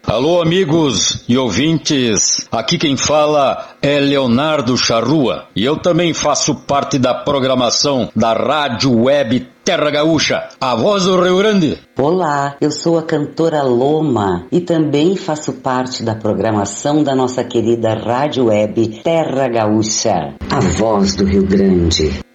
Alô, amigos e ouvintes, aqui quem fala é Leonardo Charrua e eu também faço parte da programação da Rádio Web Terra Gaúcha, a voz do Rio Grande. Olá, eu sou a cantora Loma e também faço parte da programação da nossa querida Rádio Web Terra Gaúcha, a voz do Rio Grande.